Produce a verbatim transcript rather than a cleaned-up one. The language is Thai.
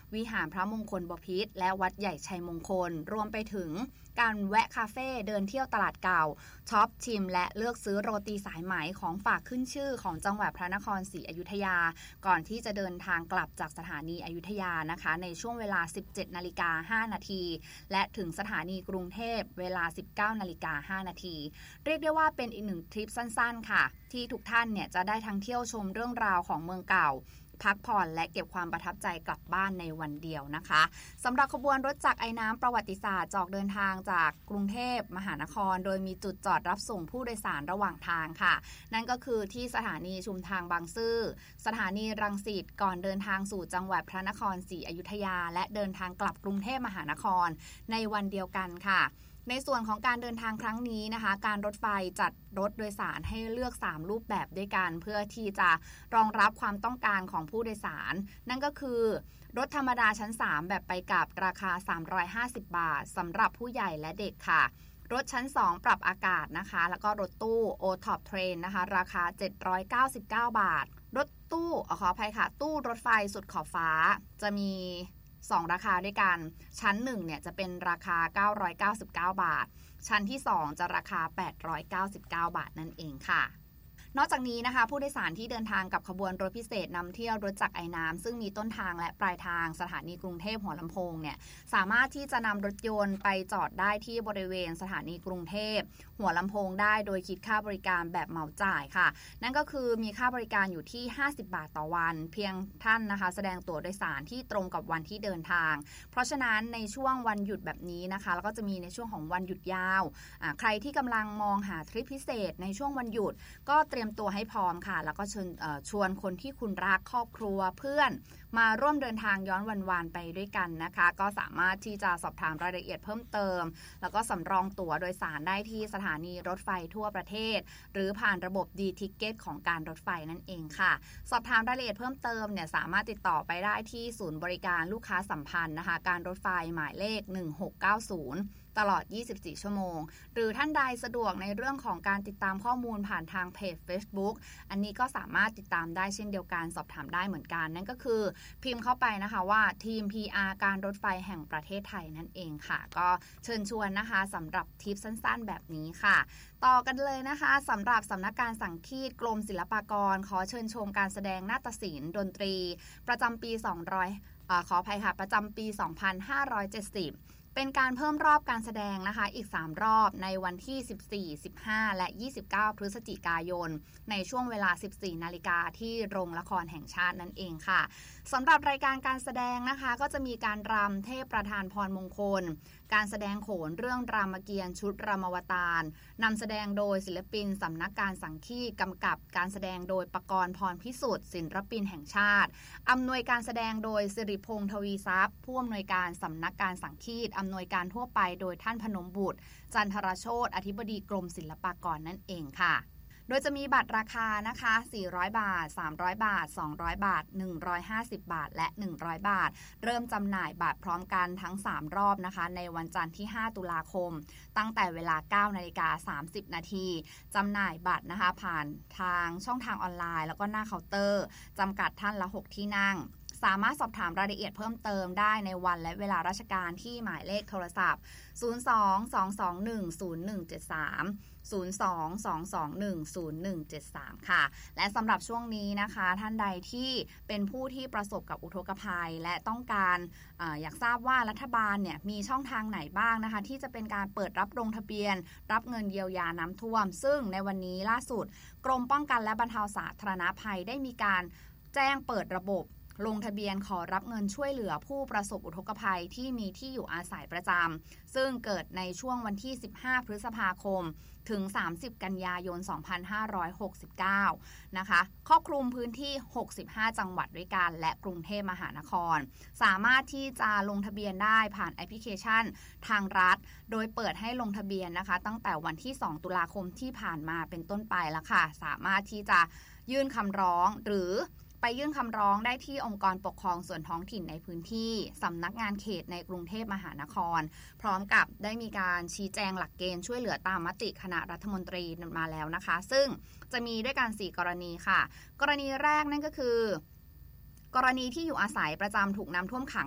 วิหารพระมงคลบพิตรและวัดใหญ่ชัยมงคลรวมไปถึงการแวะคาเฟ่เดินเที่ยวตลาดเก่าช็อปชิมและเลือกซื้อโรตีสายไหมของฝากขึ้นชื่อของจังหวัดพระนครศรีอยุธยาก่อนที่จะเดินทางกลับจากสถานีอยุธยานะคะในช่วงเวลา สิบเจ็ดนาฬิกาห้านาทีและถึงสถานีกรุงเทพเวลา สิบเก้านาฬิกาห้านาทีเรียกได้ว่าเป็นอีกหนึ่งทริปสั้นๆค่ะที่ทุกท่านเนี่ยจะได้ทั้งเที่ยวชมเรื่องราวของเมืองเก่าพักผ่อนและเก็บความประทับใจกลับบ้านในวันเดียวนะคะสำหรับขบวนรถจักรไอ้น้ำประวัติศาสตร์ออกเดินทางจากกรุงเทพมหานครโดยมีจุดจอดรับส่งผู้โดยสารระหว่างทางค่ะนั่นก็คือที่สถานีชุมทางบางซื่อสถานีรังสิตก่อนเดินทางสู่จังหวัดพระนครศรีอยุธยาและเดินทางกลับกรุงเทพมหานครในวันเดียวกันค่ะในส่วนของการเดินทางครั้งนี้นะคะการรถไฟจัดรถโดยสารให้เลือกสามรูปแบบด้วยกันเพื่อที่จะรองรับความต้องการของผู้โดยสารนั่นก็คือรถธรรมดาชั้นสามแบบไปกลับราคาสามร้อยห้าสิบบาทสำหรับผู้ใหญ่และเด็กค่ะรถชั้นสองปรับอากาศนะคะแล้วก็รถตู้ โอ ท็อป Train นะคะราคาเจ็ดร้อยเก้าสิบเก้าบาทรถตู้ขออภัยค่ะตู้รถไฟสุดขอบฟ้าจะมีสองราคาด้วยกันชั้นหนึ่งเนี่ยจะเป็นราคาเก้าร้อยเก้าสิบเก้าบาทชั้นที่สองจะราคาแปดร้อยเก้าสิบเก้าบาทนั่นเองค่ะนอกจากนี้นะคะผู้โดยสารที่เดินทางกับขบวนรถพิเศษนำเที่ยวรถจักรไอ้น้ำซึ่งมีต้นทางและปลายทางสถานีกรุงเทพหัวลำโพงเนี่ยสามารถที่จะนำรถยนต์ไปจอดได้ที่บริเวณสถานีกรุงเทพหัวลำโพงได้โดยคิดค่าบริการแบบเหมาจ่ายค่ะนั่นก็คือมีค่าบริการอยู่ที่ห้าสิบบาทต่อวันเพียงท่านนะคะแสดงตั๋วโดยสารที่ตรงกับวันที่เดินทางเพราะฉะนั้นในช่วงวันหยุดแบบนี้นะคะแล้วก็จะมีในช่วงของวันหยุดยาวใครที่กำลังมองหาทริปพิเศษในช่วงวันหยุดก็เตรียมตัวให้พร้อมค่ะแล้วก็เชิญชวนคนที่คุณรักครอบครัวเพื่อนมาร่วมเดินทางย้อนวันวานไปด้วยกันนะคะก็สามารถที่จะสอบถามรายละเอียดเพิ่มเติมแล้วก็สำรองตั๋วโดยสารได้ที่สถานีรถไฟทั่วประเทศหรือผ่านระบบ D-Ticket ของการรถไฟนั่นเองค่ะสอบถามรายละเอียดเพิ่มเติมเนี่ยสามารถติดต่อไปได้ที่ศูนย์บริการลูกค้าสัมพันธ์นะคะการรถไฟหมายเลขหนึ่งหกเก้าศูนย์ตลอดยี่สิบสี่ชั่วโมงหรือท่านใดสะดวกในเรื่องของการติดตามข้อมูลผ่านทางเพจ Facebook อันนี้ก็สามารถติดตามได้เช่นเดียวกันสอบถามได้เหมือนกันนั่นก็คือพิมพ์เข้าไปนะคะว่าทีม พี อาร์ การรถไฟแห่งประเทศไทยนั่นเองค่ะก็เชิญชวนนะคะสำหรับทริปสั้นๆแบบนี้ค่ะต่อกันเลยนะคะสำหรับสำนักการสังคีตกรมศิลปากรขอเชิญชมการแสดงนาฏศิลป์ดนตรีประจำปีสองร้อยเอ่อขออภัยค่ะประจำปีสองพันห้าร้อยเจ็ดสิบเป็นการเพิ่มรอบการแสดงนะคะอีกสามรอบในวันที่สิบสี่ สิบห้าและยี่สิบเก้าพฤศจิกายนในช่วงเวลา สิบสี่นาฬิกาที่โรงละครแห่งชาตินั่นเองค่ะสำหรับรายการการแสดงนะคะก็จะมีการรำเทพประธานพรมงคลการแสดงโขนเรื่องรามเกียรติ์ชุดรามาวตารนำแสดงโดยศิลปินสำนักการสังคีตกำกับการแสดงโดยปกรณ์พรพิสุทธิ์ศิลปินแห่งชาติอำนวยการแสดงโดยสิริพงษ์ทวีทรัพย์ผู้อำนวยการสำนักการสังคีตอำนวยการทั่วไปโดยท่านพนมบุตรจันทรโชติอธิบดีกรมศิลปากรนั่นเองค่ะโดยจะมีบัตรราคานะคะสี่ร้อยบาทสามร้อยบาทสองร้อยบาทหนึ่งร้อยห้าสิบบาทและหนึ่งร้อยบาทเริ่มจำหน่ายบัตรพร้อมกันทั้งสามรอบนะคะในวันจันทร์ที่ห้าตุลาคมตั้งแต่เวลา เก้านาฬิกาสามสิบนาทีจำหน่ายบัตรนะคะผ่านทางช่องทางออนไลน์แล้วก็หน้าเคาน์เตอร์จำกัดท่านละหกที่นั่งสามารถสอบถามรายละเอียดเพิ่มเติมได้ในวันและเวลาราชการที่หมายเลขโทรศัพท์ศูนย์ สอง สอง สอง หนึ่ง ศูนย์ หนึ่ง เจ็ด สาม ศูนย์ สอง สอง สอง หนึ่ง ศูนย์ หนึ่ง เจ็ด สามค่ะและสำหรับช่วงนี้นะคะท่านใดที่เป็นผู้ที่ประสบกับอุทกภัยและต้องการออยากทราบว่ารัฐบาลเนี่ยมีช่องทางไหนบ้างนะคะที่จะเป็นการเปิดรับลงทะเบียนรับเงินเยียวยาน้ำท่วมซึ่งในวันนี้ล่าสุดกรมป้องกันและบรรเทาสาธารณภัยได้มีการแจ้งเปิดระบบลงทะเบียนขอรับเงินช่วยเหลือผู้ประสบอุทกภัยที่มีที่อยู่อาศัยประจำซึ่งเกิดในช่วงวันที่สิบห้าพฤษภาคมถึงสามสิบกันยายนสองพันห้าร้อยหกสิบเก้านะคะครอบคลุมพื้นที่หกสิบห้าจังหวัดด้วยกันและกรุงเทพมหานครสามารถที่จะลงทะเบียนได้ผ่านแอปพลิเคชันทางรัฐโดยเปิดให้ลงทะเบียนนะคะตั้งแต่วันที่สองตุลาคมที่ผ่านมาเป็นต้นไปแล้วค่ะสามารถที่จะยื่นคำร้องหรือไปยื่นคำร้องได้ที่องค์กรปกครองส่วนท้องถิ่นในพื้นที่สำนักงานเขตในกรุงเทพมหานครพร้อมกับได้มีการชี้แจงหลักเกณฑ์ช่วยเหลือตามมติคณะรัฐมนตรีมาแล้วนะคะซึ่งจะมีด้วยกันสี่กรณีค่ะกรณีแรกนั่นก็คือกรณีที่อยู่อาศัยประจำถูกน้ำท่วมขัง